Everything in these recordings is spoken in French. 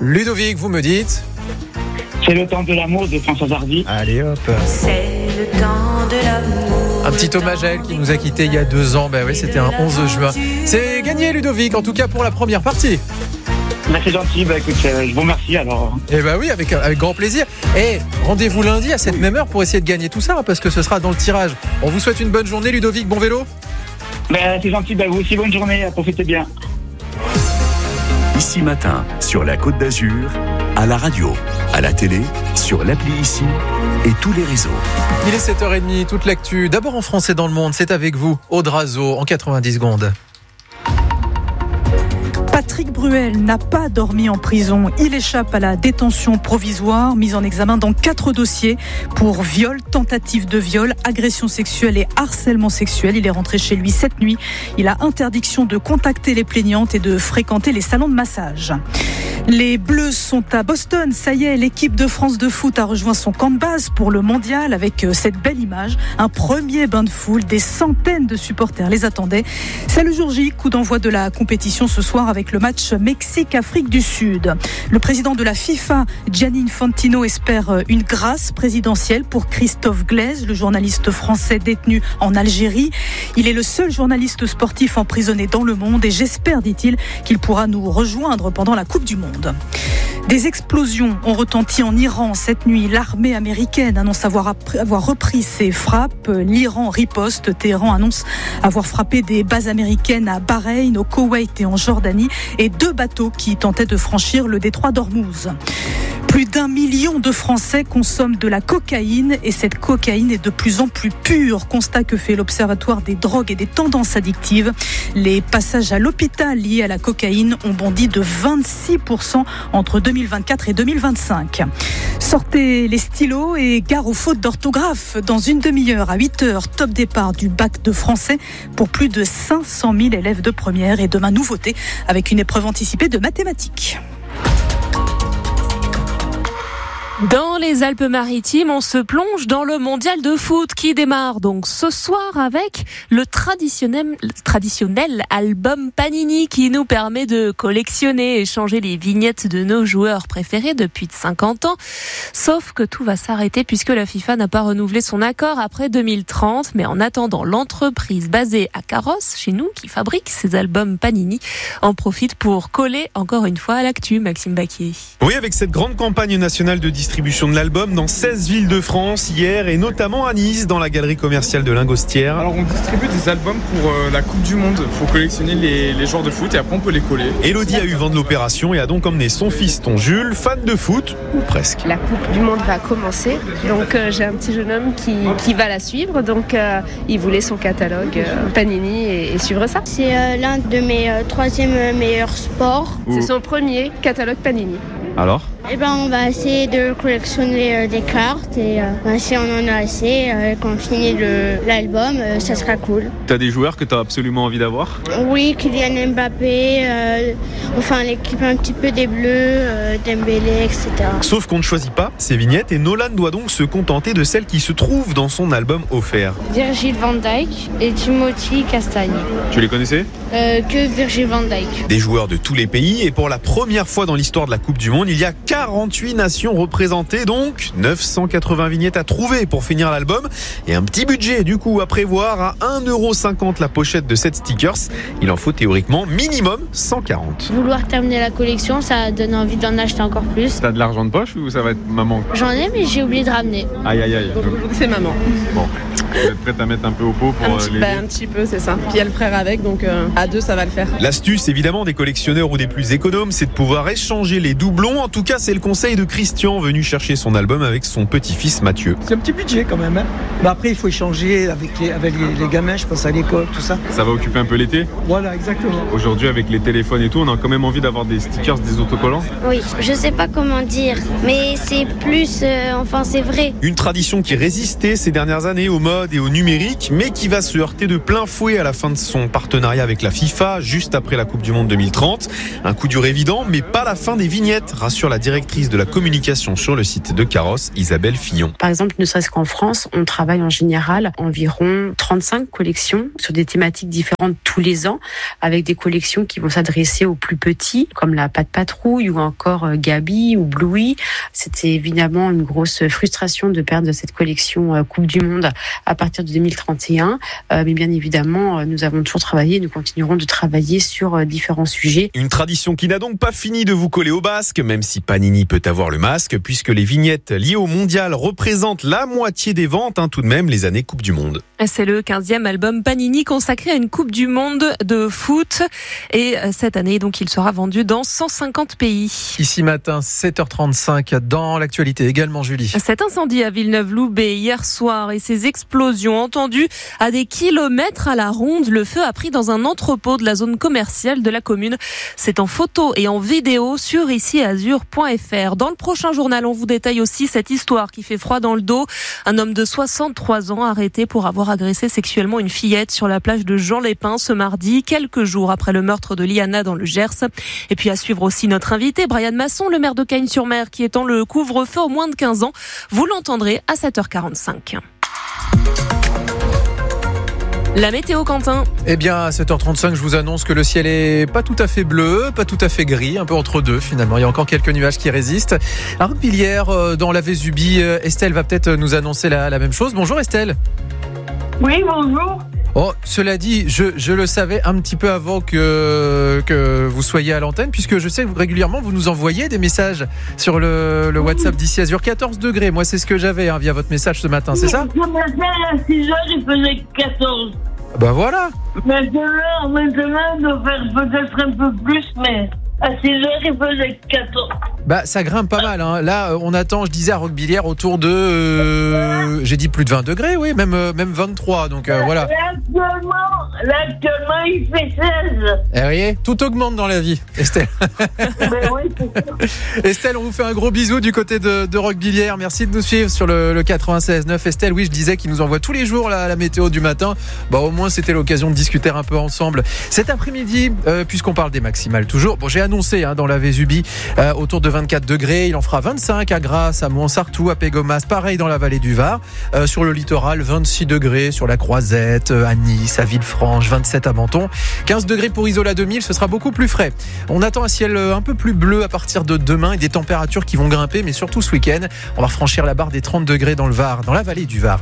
Ludovic, vous me dites? C'est le temps de l'amour de Françoise Hardy. Allez hop. C'est le temps de l'amour. Un petit hommage à elle qui nous a quittés il y a 2 ans. Oui, c'était un 11 juin. C'est gagné, Ludovic, en tout cas pour la première partie. C'est gentil, écoute, je vous remercie alors. Oui, avec grand plaisir. Et rendez-vous lundi à cette même heure pour essayer de gagner tout ça, parce que ce sera dans le tirage. On vous souhaite une bonne journée, Ludovic, bon vélo. C'est gentil, vous aussi, bonne journée, profitez bien. Ici Matin, sur la Côte d'Azur, à la radio, à la télé, sur l'appli Ici et tous les réseaux. Il est 7h30, toute l'actu, d'abord en France et dans le monde, c'est avec vous, Aude Razo, en 90 secondes. Patrick Bruel n'a pas dormi en prison. Il échappe à la détention provisoire, mis en examen dans 4 dossiers pour viol, tentative de viol, agression sexuelle et harcèlement sexuel. Il est rentré chez lui cette nuit. Il a interdiction de contacter les plaignantes et de fréquenter les salons de massage. Les Bleus sont à Boston. Ça y est, l'équipe de France de foot a rejoint son camp de base pour le mondial avec cette belle image. Un premier bain de foule, des centaines de supporters les attendaient. C'est le jour J, coup d'envoi de la compétition ce soir avec le match Mexique-Afrique du Sud. Le président de la FIFA, Gianni Infantino, espère une grâce présidentielle pour Christophe Glaise, le journaliste français détenu en Algérie. Il est le seul journaliste sportif emprisonné dans le monde et j'espère, dit-il, qu'il pourra nous rejoindre pendant la Coupe du Monde. Des explosions ont retenti en Iran cette nuit. L'armée américaine annonce avoir repris ses frappes. L'Iran riposte. Téhéran annonce avoir frappé des bases américaines à Bahreïn, au Koweït et en Jordanie et 2 bateaux qui tentaient de franchir le détroit d'Ormuz. Plus d'1 million de Français consomment de la cocaïne et cette cocaïne est de plus en plus pure. Constat que fait l'Observatoire des drogues et des tendances addictives. Les passages à l'hôpital liés à la cocaïne ont bondi de 26% entre 2024 et 2025. Sortez les stylos et gare aux fautes d'orthographe. Dans une demi-heure à 8h, top départ du bac de français pour plus de 500 000 élèves de première et demain nouveauté avec une épreuve anticipée de mathématiques. Dans les Alpes-Maritimes, on se plonge dans le mondial de foot qui démarre donc ce soir avec le traditionnel album Panini qui nous permet de collectionner et échanger les vignettes de nos joueurs préférés depuis 50 ans. Sauf que tout va s'arrêter puisque la FIFA n'a pas renouvelé son accord après 2030. Mais en attendant, l'entreprise basée à Carrosse, chez nous, qui fabrique ces albums Panini, en profite pour coller encore une fois à l'actu. Maxime Baquier. Oui, avec cette grande campagne nationale de distribution de l'album dans 16 villes de France hier et notamment à Nice dans la galerie commerciale de Lingostière. Alors on distribue des albums pour la Coupe du Monde. Il faut collectionner les joueurs de foot et après on peut les coller. Elodie a eu vent de l'opération et a donc emmené son fiston Jules, fan de foot, ou presque. La Coupe du Monde va commencer, donc j'ai un petit jeune homme qui va la suivre, donc il voulait son catalogue Panini et suivre ça. C'est l'un de mes 3e meilleurs sports. C'est son premier catalogue Panini. Alors ? On va essayer de collectionner des cartes et si on en a assez, quand on finit l'album, ça sera cool. T'as des joueurs que t'as absolument envie d'avoir ? Oui, Kylian Mbappé, l'équipe un petit peu des Bleus, Dembélé, etc. Sauf qu'on ne choisit pas ces vignettes et Nolan doit donc se contenter de celles qui se trouvent dans son album offert. Virgil van Dijk et Timothy Castagne. Tu les connaissais ? Que Virgil van Dijk. Des joueurs de tous les pays et pour la première fois dans l'histoire de la Coupe du Monde, il y a 48 nations représentées, donc 980 vignettes à trouver pour finir l'album et un petit budget du coup à prévoir à 1,50€ la pochette de 7 stickers. Il en faut théoriquement minimum 140. Vouloir terminer la collection, ça donne envie d'en acheter encore plus. T'as de l'argent de poche ou ça va être maman ? J'en ai mais j'ai oublié de ramener. Aïe aïe aïe. Donc c'est maman. Bon, vous êtes prête à mettre un peu au pot pour l'aider ? Un petit peu, c'est ça. Puis il y a le frère avec, donc à 2 ça va le faire. L'astuce évidemment des collectionneurs ou des plus économes, c'est de pouvoir échanger les doublons. En tout cas, c'est le conseil de Christian venu chercher son album avec son petit-fils Mathieu. C'est un petit budget quand même. Mais après, il faut échanger avec les gamins, je pense à l'école, tout ça. Ça va occuper un peu l'été ? Voilà, exactement. Aujourd'hui, avec les téléphones et tout, on a quand même envie d'avoir des stickers, des autocollants ? Oui, je sais pas comment dire, mais c'est plus, c'est vrai. Une tradition qui résistait ces dernières années aux modes mode et au numérique, mais qui va se heurter de plein fouet à la fin de son partenariat avec la FIFA, juste après la Coupe du Monde 2030. Un coup dur évident, mais pas la fin des vignettes, rassure la directrice de la communication sur le site de Carrosse, Isabelle Fillon. Par exemple, ne serait-ce qu'en France, on travaille en général environ 35 collections sur des thématiques différentes tous les ans, avec des collections qui vont s'adresser aux plus petits, comme la Pat' Patrouille ou encore Gabi ou Bluey. C'était évidemment une grosse frustration de perdre cette collection Coupe du Monde à partir de 2031. Mais bien évidemment, nous avons toujours travaillé, nous continuerons de travailler sur différents sujets. Une tradition qui n'a donc pas fini de vous coller au basque, même si Panini peut avoir le masque, puisque les vignettes liées au mondial représentent la moitié des ventes, tout de même, les années Coupe du Monde. C'est le 15e album Panini consacré à une Coupe du Monde de foot. Et cette année, donc, il sera vendu dans 150 pays. Ici matin, 7h35, dans l'actualité également, Julie. Cet incendie à Villeneuve-Loubet hier soir et ces explosions entendues à des kilomètres à la ronde. Le feu a pris dans un entrepôt de la zone commerciale de la commune. C'est en photo et en vidéo sur iciazur.fr. Dans le prochain journal, on vous détaille aussi cette histoire qui fait froid dans le dos. Un homme de 63 ans arrêté pour avoir agressé sexuellement une fillette sur la plage de Jean-Lépin ce mardi, quelques jours après le meurtre de Liana dans le Gers. Et puis à suivre aussi notre invité, Brian Masson, le maire de Cagnes-sur-Mer, qui étend le couvre-feu aux moins de 15 ans. Vous l'entendrez à 7h45. La météo, Quentin. Eh bien, à 7h35, je vous annonce que le ciel est pas tout à fait bleu, pas tout à fait gris, un peu entre deux finalement. Il y a encore quelques nuages qui résistent. À Roquebillière, dans la Vésubie, Estelle va peut-être nous annoncer la même chose. Bonjour Estelle. Oui, bonjour. Oh, cela dit, je le savais un petit peu avant que vous soyez à l'antenne, puisque je sais que régulièrement vous nous envoyez des messages sur le WhatsApp d'Ici Azur. 14 degrés, moi c'est ce que j'avais via votre message ce matin, c'est ça ? Ce matin à 6h, il faisait 14. Bah voilà. Maintenant, il doit faire peut-être un peu plus, mais à 6h, il faisait 14. Bah ça grimpe pas mal, Là on attend, je disais à Roquebillière, autour de j'ai dit plus de 20 degrés, oui, même 23, donc voilà. Là actuellement il fait 16. Eh voyez, tout augmente dans la vie, Estelle. Oui, Estelle, on vous fait un gros bisou du côté de Roquebillière. Merci de nous suivre sur le 96.9. Estelle, oui, je disais qu'il nous envoie tous les jours la météo du matin. Bah au moins c'était l'occasion de discuter un peu ensemble. Cet après-midi, puisqu'on parle des maximales toujours, bon j'ai annoncé dans la Vésubie autour de 24 degrés, il en fera 25 à Grasse, à Montsartou, à Pégomas, pareil dans la vallée du Var. Sur le littoral, 26 degrés sur la Croisette, à Nice, à Villefranche, 27 à Menton, 15 degrés pour Isola 2000, ce sera beaucoup plus frais. On attend un ciel un peu plus bleu à partir de demain et des températures qui vont grimper, mais surtout ce week-end, on va franchir la barre des 30 degrés dans le Var, dans la vallée du Var.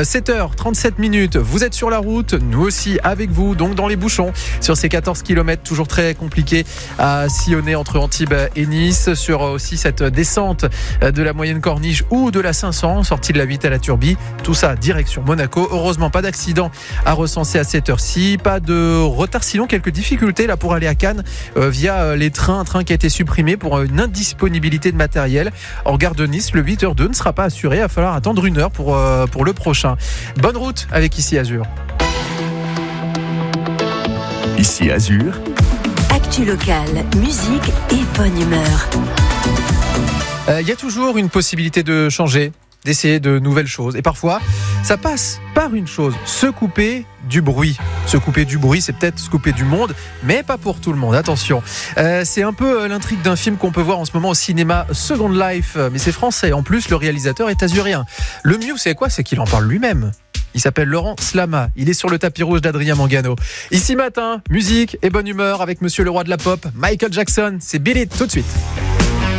7h37, vous êtes sur la route, nous aussi avec vous, donc dans les bouchons, sur ces 14 km, toujours très compliqué à sillonner entre Antibes et Nice, sur aussi cette descente de la moyenne Corniche ou de la 500, sortie de la 8 à la Turbie, tout ça direction Monaco. Heureusement pas d'accident à recenser à cette heure-ci, pas de retard, sinon quelques difficultés là pour aller à Cannes via les trains, un train qui a été supprimé pour une indisponibilité de matériel. En gare de Nice, le 8h2 ne sera pas assuré, il va falloir attendre 1 heure pour le prochain. Bonne route avec Ici Azur. Ici Azur. Actu locale, musique et bonne humeur. Il y a toujours une possibilité de changer, d'essayer de nouvelles choses. Et parfois, ça passe par une chose, se couper du bruit. Se couper du bruit, c'est peut-être se couper du monde, mais pas pour tout le monde, attention. C'est un peu l'intrigue d'un film qu'on peut voir en ce moment au cinéma, Second Life, mais c'est français. En plus, le réalisateur est azurien. Le mieux, c'est quoi ? C'est qu'il en parle lui-même. Il s'appelle Laurent Slama, il est sur le tapis rouge d'Adrien Mangano. Ici matin, musique et bonne humeur avec monsieur le roi de la pop, Michael Jackson. C'est Beat It, tout de suite.